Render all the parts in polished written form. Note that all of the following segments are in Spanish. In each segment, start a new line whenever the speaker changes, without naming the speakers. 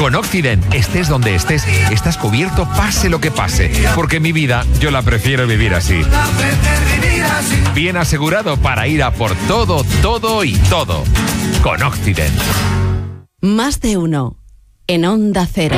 Con Occident, estés donde estés, estás cubierto pase lo que pase, porque mi vida yo la prefiero vivir así. Bien asegurado para ir a por todo, todo y todo. Con Occident.
Más de uno en Onda Cero.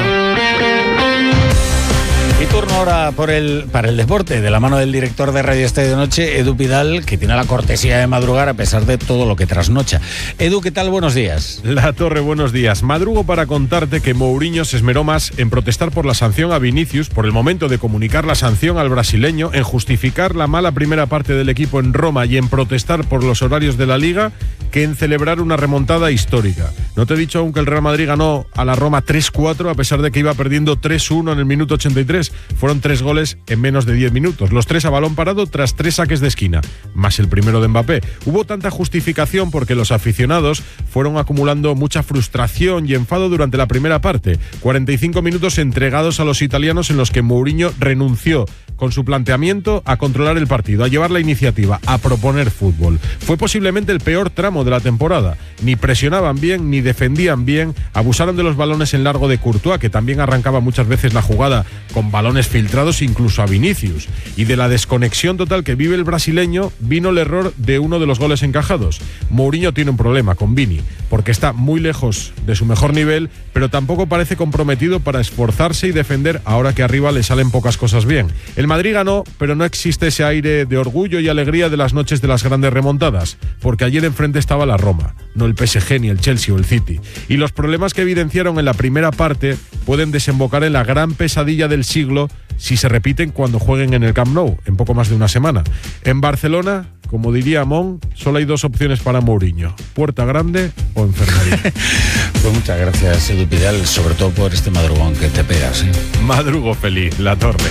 Y turno ahora para el deporte, de la mano del director de Radio Estadio de Noche, Edu Pidal, que tiene la cortesía de madrugar a pesar de todo lo que trasnocha. Edu, ¿qué tal? Buenos días.
La Torre, buenos días. Madrugo para contarte que Mourinho se esmeró más en protestar por la sanción a Vinicius, por el momento de comunicar la sanción al brasileño, en justificar la mala primera parte del equipo en Roma y en protestar por los horarios de la Liga, que en celebrar una remontada histórica. No te he dicho aún que el Real Madrid ganó a la Roma 3-4, a pesar de que iba perdiendo 3-1 en el minuto 83. Fueron 3 goles en menos de 10 minutos, los 3 a balón parado tras 3 saques de esquina, más el primero de Mbappé. Hubo tanta justificación porque los aficionados fueron acumulando mucha frustración y enfado durante la primera parte. 45 minutos entregados a los italianos en los que Mourinho renunció con su planteamiento a controlar el partido, a llevar la iniciativa, a proponer fútbol. Fue posiblemente el peor tramo de la temporada. Ni presionaban bien, ni defendían bien, abusaron de los balones en largo de Courtois, que también arrancaba muchas veces la jugada con balones filtrados incluso a Vinicius. Y de la desconexión total que vive el brasileño vino el error de uno de los goles encajados. Mourinho tiene un problema con Vini, porque está muy lejos de su mejor nivel, pero tampoco parece comprometido para esforzarse y defender ahora que arriba le salen pocas cosas bien. El Madrid ganó, pero no existe ese aire de orgullo y alegría de las noches de las grandes remontadas, porque ayer enfrente estaba la Roma, no el PSG ni el Chelsea o el City. Y los problemas que evidenciaron en la primera parte pueden desembocar en la gran pesadilla del siglo si se repiten cuando jueguen en el Camp Nou, en poco más de una semana. En Barcelona, como diría Amón, solo hay 2 opciones para Mourinho: puerta grande o enfermería.
Pues muchas gracias, Edu Pidal, sobre todo por este madrugón que te pegas, ¿eh?
Madrugo feliz, La Torre.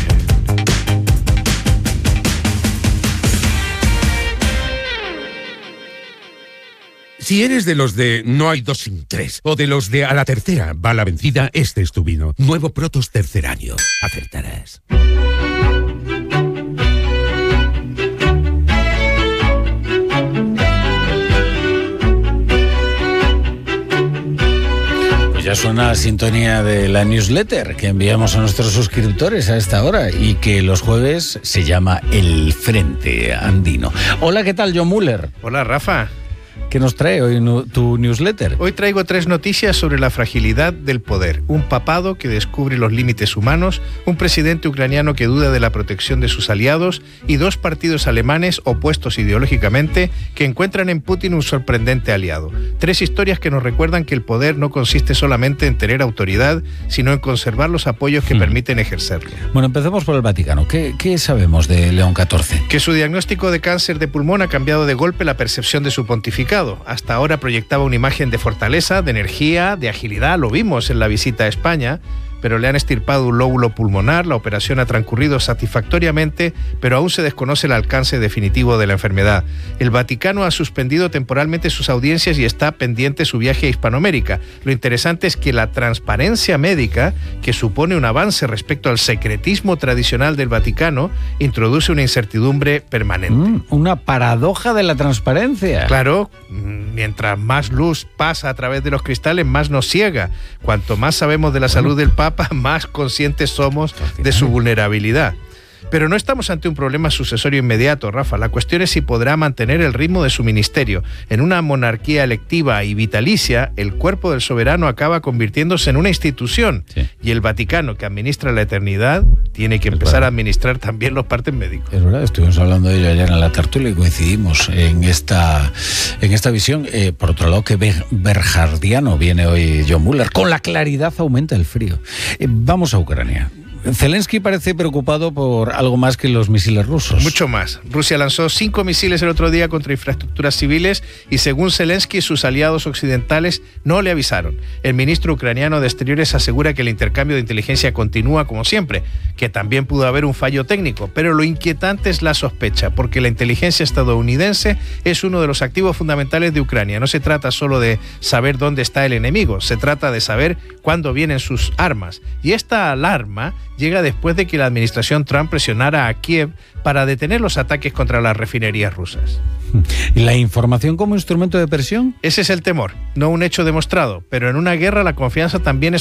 Si eres de los de no hay 2 sin 3 o de los de a la tercera va la vencida, este es tu vino. Nuevo Protos tercer año. Acertarás.
Pues ya suena la sintonía de la newsletter que enviamos a nuestros suscriptores a esta hora y que los jueves se llama El Frente Andino. Hola, ¿qué tal, John Muller?
Hola, Rafa.
¿Qué nos trae hoy tu newsletter?
Hoy traigo 3 noticias sobre la fragilidad del poder. Un papado que descubre los límites humanos, un presidente ucraniano que duda de la protección de sus aliados y 2 partidos alemanes opuestos ideológicamente que encuentran en Putin un sorprendente aliado. 3 historias que nos recuerdan que el poder no consiste solamente en tener autoridad, sino en conservar los apoyos que permiten ejercerlo.
Bueno, empecemos por el Vaticano. ¿Qué sabemos de León XIV?
Que su diagnóstico de cáncer de pulmón ha cambiado de golpe la percepción de su pontificado. Hasta ahora proyectaba una imagen de fortaleza, de energía, de agilidad, lo vimos en la visita a España, pero le han extirpado un lóbulo pulmonar, la operación ha transcurrido satisfactoriamente, pero aún se desconoce el alcance definitivo de la enfermedad. El Vaticano ha suspendido temporalmente sus audiencias y está pendiente su viaje a Hispanoamérica. Lo interesante es que la transparencia médica, que supone un avance respecto al secretismo tradicional del Vaticano, introduce una incertidumbre permanente.
Una paradoja de la transparencia.
Claro, mientras más luz pasa a través de los cristales, más nos ciega. Cuanto más sabemos de la salud del Papa, más conscientes somos de su vulnerabilidad. Pero no estamos ante un problema sucesorio inmediato, Rafa. La cuestión es si podrá mantener el ritmo de su ministerio. En una monarquía electiva y vitalicia, el cuerpo del soberano acaba convirtiéndose en una institución. Sí. Y el Vaticano, que administra la eternidad, tiene que empezar a administrar también los partes médicos.
Es verdad, estuvimos hablando de ello ayer en la tertulia y coincidimos en esta visión. Por otro lado, que berjardiano viene hoy John Muller. Con la claridad aumenta el frío. Vamos a Ucrania. Zelensky parece preocupado por algo más que los misiles rusos.
Mucho más. Rusia lanzó 5 misiles el otro día contra infraestructuras civiles y según Zelensky, sus aliados occidentales no le avisaron. El ministro ucraniano de Exteriores asegura que el intercambio de inteligencia continúa como siempre, que también pudo haber un fallo técnico, pero lo inquietante es la sospecha, porque la inteligencia estadounidense es uno de los activos fundamentales de Ucrania. No se trata solo de saber dónde está el enemigo, se trata de saber cuándo vienen sus armas. Y esta alarma llega después de que la administración Trump presionara a Kiev para detener los ataques contra las refinerías rusas.
¿Y la información como instrumento de presión?
Ese es el temor, no un hecho demostrado, pero en una guerra la confianza también es